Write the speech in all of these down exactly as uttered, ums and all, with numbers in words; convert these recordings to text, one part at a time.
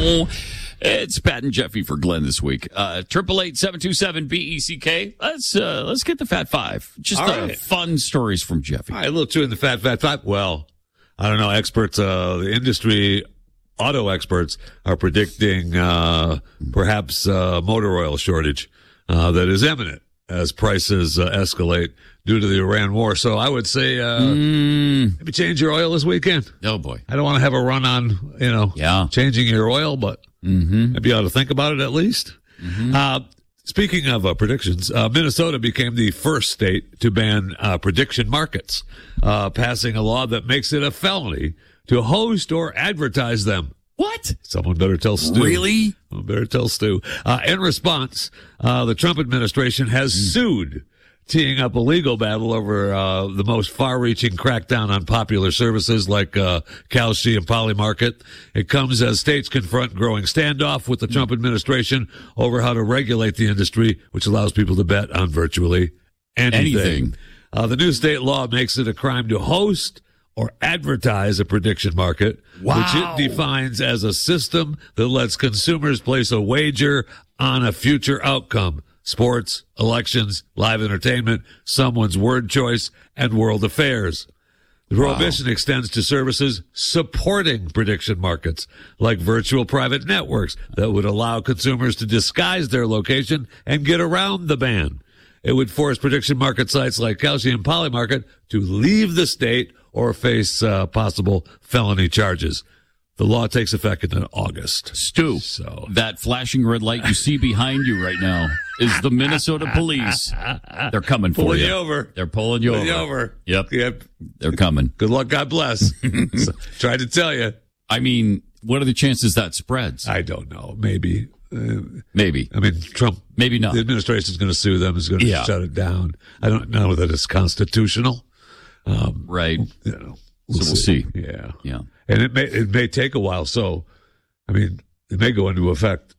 It's Pat and Jeffy for Glenn this week. Uh, triple eight seven two seven B E C K. Let's uh, let's get the Fat Five. Just uh, right. fun stories from Jeffy. All right, a little two in the Fat Fat Five. Well, I don't know. Experts, uh, the industry, auto experts are predicting uh, perhaps uh, motor oil shortage uh, that is imminent as prices uh, escalate due to the Iran war. So I would say uh, mm. maybe change your oil this weekend. Oh boy, I don't want to have a run on you know yeah. changing your oil, but. Mm-hmm. Maybe you ought to think about it at least. Mm-hmm. Uh, speaking of uh, predictions, uh, Minnesota became the first state to ban uh, prediction markets, uh, passing a law that makes it a felony to host or advertise them. What? Someone better tell Stu. Really? Someone better tell Stu. Uh, in response, uh, the Trump administration has mm. sued, teeing up a legal battle over uh, the most far-reaching crackdown on popular services like uh, Kalshi and Polymarket. It comes as states confront growing standoff with the Trump administration over how to regulate the industry, which allows people to bet on virtually anything. anything. Uh, the new state law makes it a crime to host or advertise a prediction market, wow. which it defines as a system that lets consumers place a wager on a future outcome. Sports, elections, live entertainment, someone's word choice, and world affairs. The prohibition wow. extends to services supporting prediction markets, like virtual private networks that would allow consumers to disguise their location and get around the ban. It would force prediction market sites like Kalshi and Polymarket to leave the state or face uh, possible felony charges. The law takes effect in August. Stu, so. that flashing red light you see behind you right now is the Minnesota police. They're coming for pulling you. you over. They're pulling you pulling over. You over. Yep. Yep. They're coming. Good luck. God bless. So, tried to tell you. I mean, what are the chances that spreads? I don't know. Maybe. Uh, Maybe. I mean, Trump. Maybe not. The administration is going to sue them. Is going to yeah. shut it down. I don't know that it's constitutional. Um, right. You know. We'll so see. we'll see. Yeah. Yeah. And it may it may take a while. So, I mean, it may go into effect.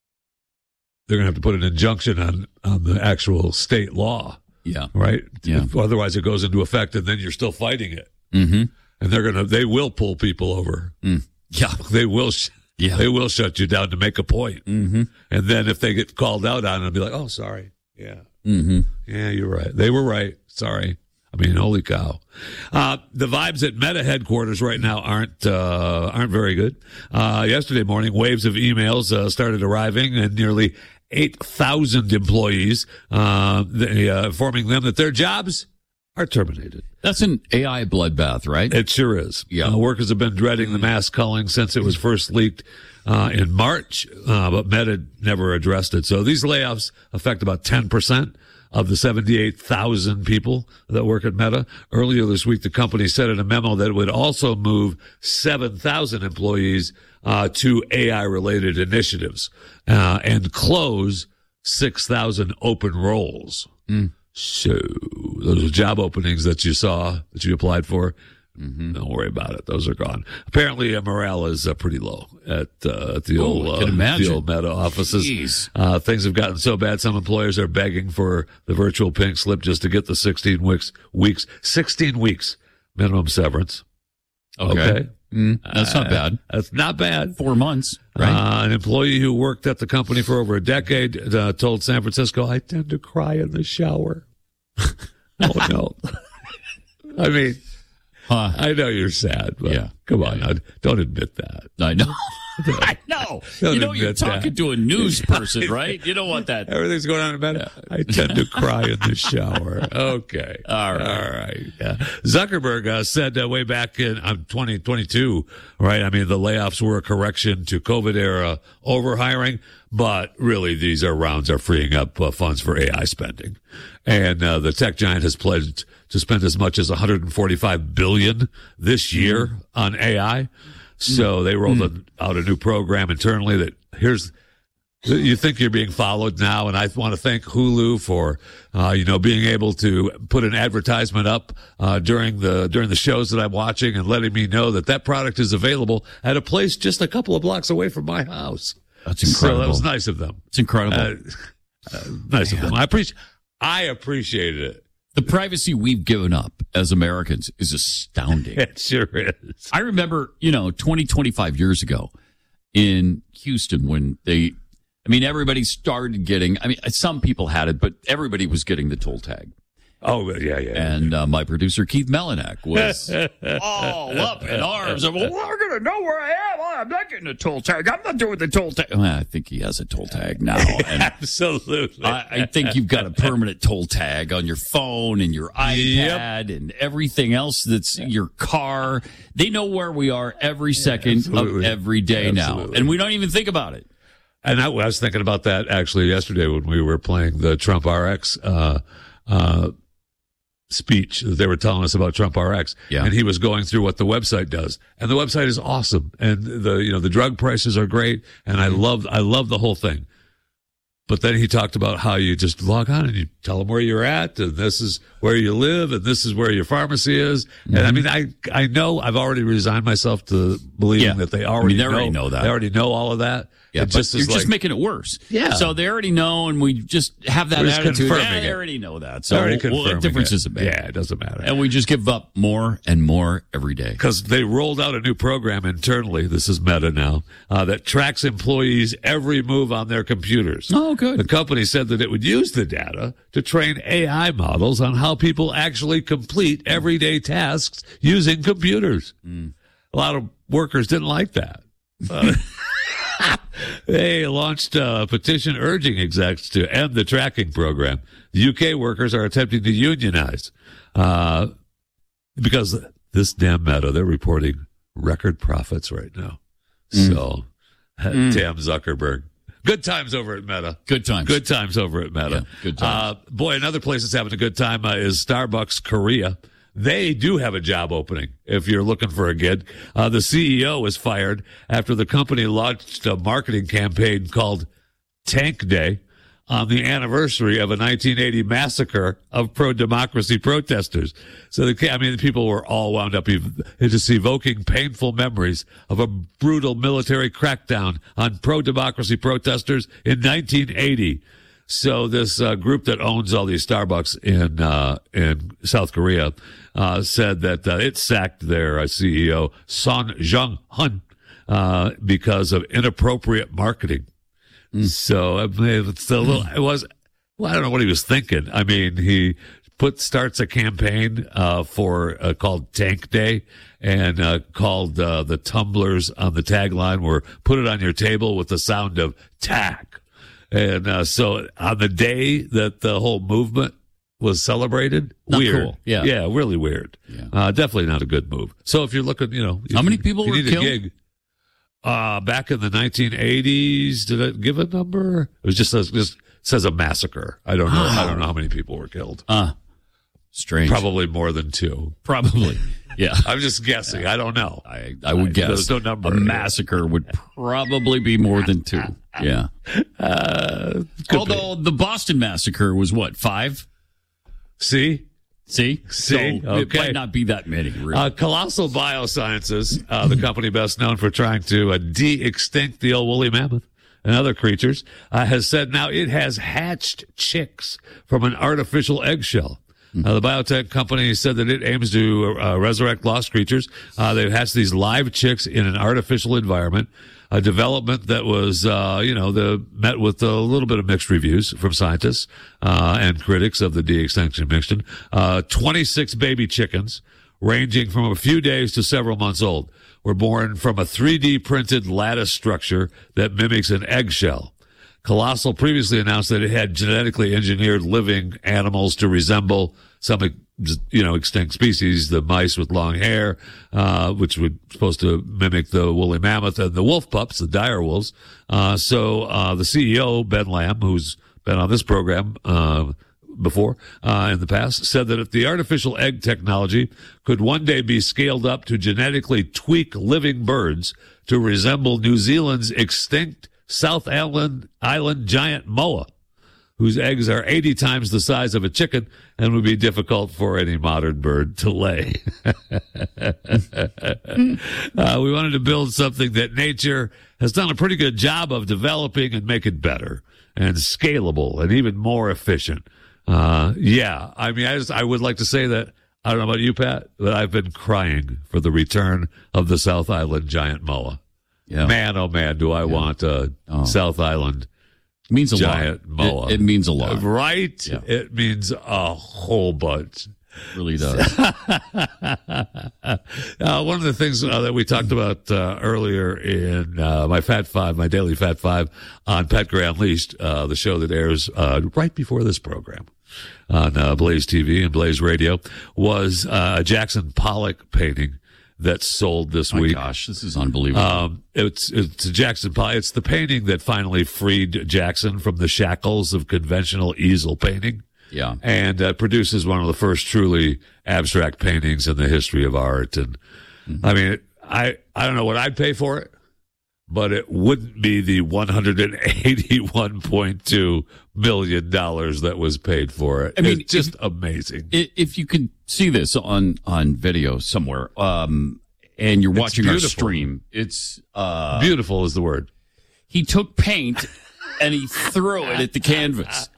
They're going to have to put an injunction on, on the actual state law. Yeah. Right? Yeah. If, otherwise, it goes into effect, and then you're still fighting it. Mm-hmm. And they're going to, they will pull people over. Mm. Yeah. They will, sh- yeah. they will shut you down to make a point. Mm-hmm. And then if they get called out on it, they'll be like, oh, sorry. Yeah. Mm-hmm. Yeah, you're right. They were right. Sorry. I mean, holy cow. Uh, the vibes at Meta headquarters right now aren't, uh, aren't very good. Uh, yesterday morning, waves of emails, uh, started arriving, and nearly eight thousand employees, uh, they, uh, informing them that their jobs are terminated. That's an A I bloodbath, right? It sure is. Yeah. Uh, workers have been dreading the mass culling since it was first leaked, uh, in March, uh, but Meta never addressed it. So these layoffs affect about ten percent of the seventy-eight thousand people that work at Meta. Earlier this week, the company said in a memo that it would also move seven thousand employees uh, to A I-related initiatives uh, and close six thousand open roles. Mm. So those job openings that you saw, that you applied for, mm-hmm. don't worry about it. Those are gone. Apparently, uh, morale is uh, pretty low at, uh, at the, oh, old, uh, the old Meta offices. Uh, things have gotten so bad, some employers are begging for the virtual pink slip just to get the sixteen weeks, weeks sixteen weeks minimum severance. Okay. okay? Mm, that's not bad. Uh, that's not bad. Four months, right? Uh, an employee who worked at the company for over a decade uh, told San Francisco, I tend to cry in the shower. Oh, no. I mean, huh. I know you're sad, but yeah. come on, yeah. now, don't admit that. I know. I know. Don't you know, you're admit talking that. to a news person, right? You don't want that. Everything's going on in bed. I tend to cry in the shower. Okay. All right. All right. Yeah. Zuckerberg uh, said uh, way back in uh, twenty twenty-two, right? I mean, the layoffs were a correction to COVID era overhiring, but really these are rounds are freeing up uh, funds for A I spending. And uh, the tech giant has pledged to spend as much as one hundred forty-five billion dollars this year mm. on A I. So they rolled mm. a, out a new program internally that here's, you think you're being followed now. And I want to thank Hulu for, uh, you know, being able to put an advertisement up, uh, during the, during the shows that I'm watching and letting me know that that product is available at a place just a couple of blocks away from my house. That's incredible. So that was nice of them. It's incredible. Uh, uh, nice Man. of them. I appreciate, I appreciated it. The privacy we've given up as Americans is astounding. It sure is. I remember, you know, twenty, twenty-five years ago, in Houston when they, I mean, everybody started getting, I mean, some people had it, but everybody was getting the toll tag. Oh, yeah, yeah. And uh, my producer, Keith Melinek, was all up in arms. Of, well, we're going to know where I am. Oh, I'm not getting a toll tag. I'm not doing the toll tag. Well, I think he has a toll tag now. And Absolutely. I, I think you've got a permanent toll tag on your phone and your iPad yep. and everything else that's your car. They know where we are every second yeah, of every day absolutely. now. And we don't even think about it. And I, I was thinking about that actually yesterday when we were playing the Trump R X uh, uh speech that they were telling us about Trump R X. Yeah. And he was going through what the website does. And the website is awesome. And the, you know, the drug prices are great. And I love, I love the whole thing. But then he talked about how you just log on and you tell them where you're at, and this is where you live, and this is where your pharmacy is. Mm-hmm. And I mean, I I know I've already resigned myself to believing yeah. that they already, I mean, they know, already know that. They already know all of that. Yeah, it but just you're is just like, making it worse. Yeah. So they already know, and we just have that We're just attitude. confirming Yeah, they it. already know that. So already well, what difference it. does it make? Yeah, it doesn't matter. And we just give up more and more every day. Because they rolled out a new program internally, this is Meta now, uh, that tracks employees' every move on their computers. Oh, good. The company said that it would use the data to train A I models on how people actually complete everyday tasks using computers. Mm. A lot of workers didn't like that. Uh, they launched a petition urging execs to end the tracking program. The U K workers are attempting to unionize uh, because this damn Meta, they're reporting record profits right now. Mm. So, mm. damn Zuckerberg. Good times over at Meta. Good times. Good times over at Meta. Yeah, good times. Uh, boy, another place that's having a good time uh, is Starbucks Korea. They do have a job opening if you're looking for a gig. Uh, the C E O was fired after the company launched a marketing campaign called Tank Day on the anniversary of a nineteen eighty massacre of pro-democracy protesters. So, the, I mean, the people were all wound up ev- just evoking painful memories of a brutal military crackdown on pro-democracy protesters in nineteen eighty. So this uh, group that owns all these Starbucks in uh, in South Korea uh, said that uh, it sacked their uh, C E O, Son Jung-hun, uh, because of inappropriate marketing. Mm. So I mean, it's a little, it was, well, I don't know what he was thinking. I mean, he put starts a campaign uh, for uh, called Tank Day and uh, called uh, the tumblers on the tagline were "Put it on your table" with the sound of tack. And uh, so on the day that the whole movement was celebrated, not weird. Cool. Yeah. Yeah, really weird. Yeah. Uh, definitely not a good move. So if you're looking, you know. How many people you were need killed? A gig. Uh, back in the nineteen eighties, did it give a number? It was just, a, just says a massacre. I don't know. Oh. I don't know how many people were killed. Uh, strange. Probably more than two. Probably. Yeah. I'm just guessing. Yeah. I don't know. I, I would I, guess. There's no number. A massacre would probably be more than two. Yeah. Uh, Although be. the Boston massacre was what, five? See? See? See? So okay. It might not be that many, really. Uh, Colossal Biosciences, uh, the company best known for trying to uh, de-extinct the old woolly mammoth and other creatures, uh, has said now it has hatched chicks from an artificial eggshell. Uh, the biotech company said that it aims to uh, resurrect lost creatures. Uh, they've hatched these live chicks in an artificial environment, a development that was, uh, you know, the met with a little bit of mixed reviews from scientists uh, and critics of the de-extinction mission. Uh, twenty-six baby chickens, ranging from a few days to several months old, were born from a three D printed lattice structure that mimics an eggshell. Colossal previously announced that it had genetically engineered living animals to resemble some, you know, extinct species, the mice with long hair, uh, which were supposed to mimic the woolly mammoth, and the wolf pups, the dire wolves. Uh, so, uh, the C E O, Ben Lamb, who's been on this program, uh, before, uh, in the past, said that if the artificial egg technology could one day be scaled up to genetically tweak living birds to resemble New Zealand's extinct South Island, Island giant moa, whose eggs are eighty times the size of a chicken and would be difficult for any modern bird to lay. uh, we wanted to build something that nature has done a pretty good job of developing and make it better and scalable and even more efficient. Uh, yeah, I mean, I just, I would like to say that, I don't know about you, Pat, but I've been crying for the return of the South Island giant moa. Yeah. Man, oh man, do I yeah. want a oh. South Island it means a giant lot. moa. It, it means a lot. Right? Yeah. It means a whole bunch. It really does. uh, one of the things uh, that we talked about uh, earlier in uh, my Fat Five, my daily Fat Five on Petgray Unleashed, uh, the show that airs uh, right before this program on uh, Blaze T V and Blaze Radio, was uh, a Jackson Pollock painting that sold this My week. Gosh, this is unbelievable. Um, it's it's a Jackson Pollock. It's the painting that finally freed Jackson from the shackles of conventional easel painting. Yeah. And uh, produces one of the first truly abstract paintings in the history of art. And mm-hmm. I mean, I, I don't know what I'd pay for it, but it wouldn't be the one hundred eighty-one point two million dollars that was paid for it. I mean, it's just if, amazing. If you can see this on, on video somewhere, um, and you're watching our stream, it's, uh, beautiful is the word. He took paint and he threw it at the canvas.